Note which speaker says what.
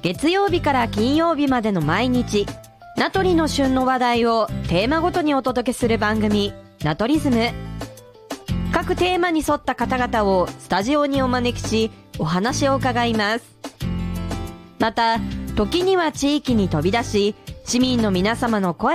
Speaker 1: 月曜日から金曜日までの毎日、名取の旬の話題をテーマごとにお届けする番組、名取ズム。各テーマに沿った方々をスタジオにお招きし、お話を伺います。また、時には地域に飛び出し、市民の皆様の声